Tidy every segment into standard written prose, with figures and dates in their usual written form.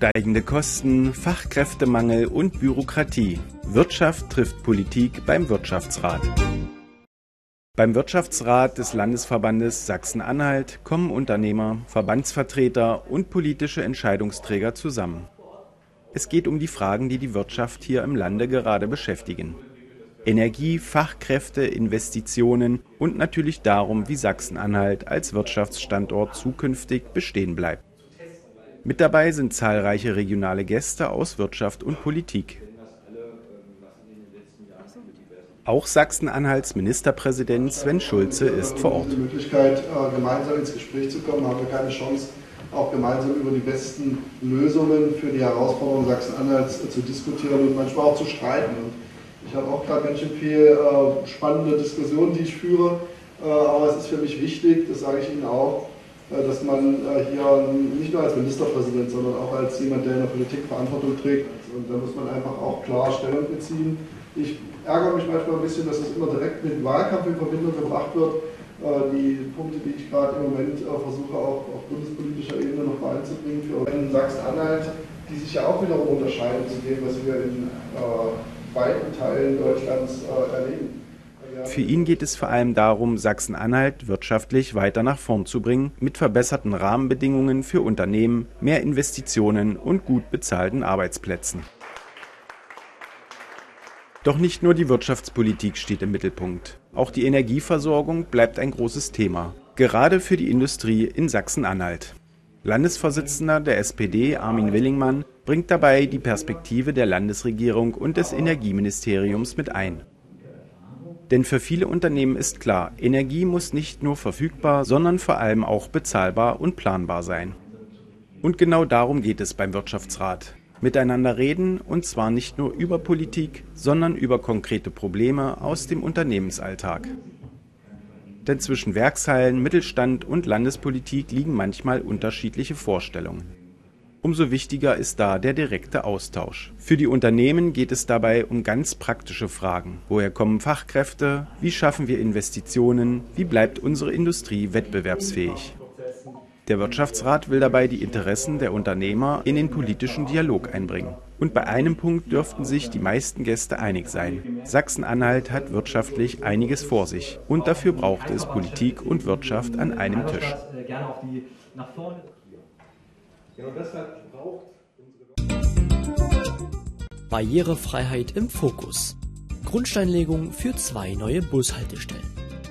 Steigende Kosten, Fachkräftemangel und Bürokratie. Wirtschaft trifft Politik beim Wirtschaftsrat. Beim Wirtschaftsrat des Landesverbandes Sachsen-Anhalt kommen Unternehmer, Verbandsvertreter und politische Entscheidungsträger zusammen. Es geht um die Fragen, die die Wirtschaft hier im Lande gerade beschäftigen. Energie, Fachkräfte, Investitionen und natürlich darum, wie Sachsen-Anhalt als Wirtschaftsstandort zukünftig bestehen bleibt. Mit dabei sind zahlreiche regionale Gäste aus Wirtschaft und Politik. Auch Sachsen-Anhalts Ministerpräsident Sven Schulze ist vor Ort. Die Möglichkeit, gemeinsam ins Gespräch zu kommen, haben wir keine Chance, auch gemeinsam über die besten Lösungen für die Herausforderungen Sachsen-Anhalts zu diskutieren und manchmal auch zu streiten. Und ich habe auch gerade ganz schön viel spannende Diskussionen, die ich führe, aber es ist für mich wichtig, das sage ich Ihnen auch, dass man hier nicht nur als Ministerpräsident, sondern auch als jemand, der in der Politik Verantwortung trägt. Und da muss man einfach auch klar Stellung beziehen. Ich ärgere mich manchmal ein bisschen, dass es immer direkt mit dem Wahlkampf in Verbindung gebracht wird. Die Punkte, die ich gerade im Moment versuche, auch auf bundespolitischer Ebene noch mal einzubringen für Sachsen-Anhalt, die sich ja auch wiederum unterscheiden zu dem, was wir in weiten Teilen Deutschlands erleben. Für ihn geht es vor allem darum, Sachsen-Anhalt wirtschaftlich weiter nach vorn zu bringen, mit verbesserten Rahmenbedingungen für Unternehmen, mehr Investitionen und gut bezahlten Arbeitsplätzen. Doch nicht nur die Wirtschaftspolitik steht im Mittelpunkt. Auch die Energieversorgung bleibt ein großes Thema, gerade für die Industrie in Sachsen-Anhalt. Landesvorsitzender der SPD Armin Willingmann bringt dabei die Perspektive der Landesregierung und des Energieministeriums mit ein. Denn für viele Unternehmen ist klar, Energie muss nicht nur verfügbar, sondern vor allem auch bezahlbar und planbar sein. Und genau darum geht es beim Wirtschaftsrat. Miteinander reden, und zwar nicht nur über Politik, sondern über konkrete Probleme aus dem Unternehmensalltag. Denn zwischen Werkshallen, Mittelstand und Landespolitik liegen manchmal unterschiedliche Vorstellungen. Umso wichtiger ist da der direkte Austausch. Für die Unternehmen geht es dabei um ganz praktische Fragen. Woher kommen Fachkräfte? Wie schaffen wir Investitionen? Wie bleibt unsere Industrie wettbewerbsfähig? Der Wirtschaftsrat will dabei die Interessen der Unternehmer in den politischen Dialog einbringen. Und bei einem Punkt dürften sich die meisten Gäste einig sein. Sachsen-Anhalt hat wirtschaftlich einiges vor sich. Und dafür braucht es Politik und Wirtschaft an einem Tisch. Barrierefreiheit im Fokus. Grundsteinlegung für 2 neue Bushaltestellen.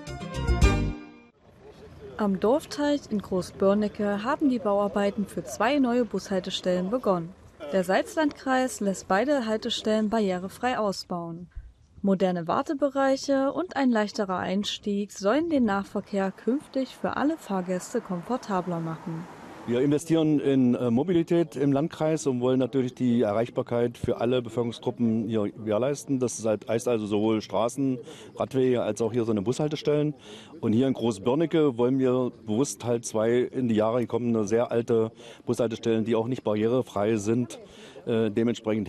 Am Dorfteich in Großbörnecke haben die Bauarbeiten für 2 neue Bushaltestellen begonnen. Der Salzlandkreis lässt beide Haltestellen barrierefrei ausbauen. Moderne Wartebereiche und ein leichterer Einstieg sollen den Nahverkehr künftig für alle Fahrgäste komfortabler machen. Wir investieren in Mobilität im Landkreis und wollen natürlich die Erreichbarkeit für alle Bevölkerungsgruppen hier gewährleisten. Das heißt also sowohl Straßen, Radwege als auch hier so eine Bushaltestellen. Und hier in Großbörnecke wollen wir bewusst halt 2 in die Jahre gekommene sehr alte Bushaltestellen, die auch nicht barrierefrei sind, dementsprechend